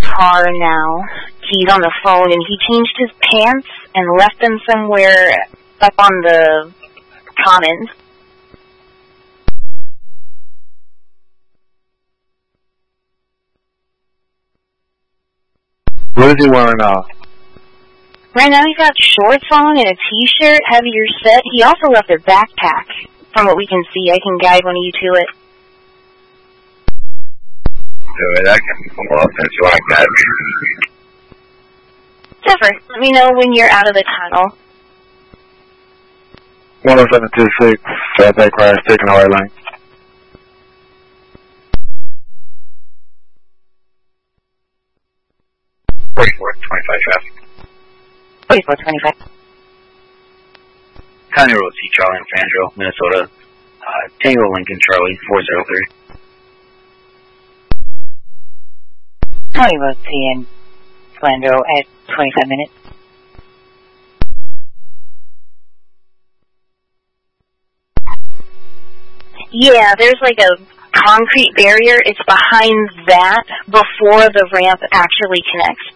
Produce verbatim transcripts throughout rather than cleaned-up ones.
car now. He's on the phone, and he changed his pants and left them somewhere up on the commons. What is he wearing now? Right now he's got shorts on and a t-shirt, heavier set. He also left a backpack. From what we can see, I can guide one of you to it. Do it, I can pull up if you like that. Zephyr, let me know when you're out of the tunnel. one oh seven two six, Fatback crash, taking the right lane. forty-four twenty-five traffic. forty-four twenty-five. County Road C, Charlie and Flandreau, Minnesota. Uh, Tango Lincoln, Charlie, four zero three. County Road C in Flandreau at twenty-five minutes. Yeah, there's like a concrete barrier. It's behind that before the ramp actually connects.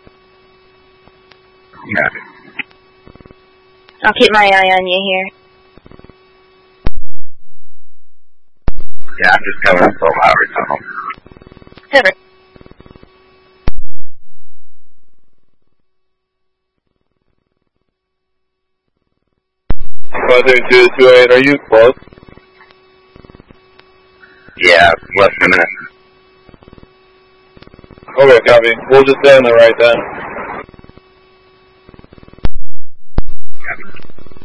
Yeah. I'll keep my eye on you here. Yeah, I'm just coming up twelve hours tunnel. Zephyr. five three two two eight, are you close? Yeah, less than a minute. Okay, copy. We'll just stay on the right then. Copy.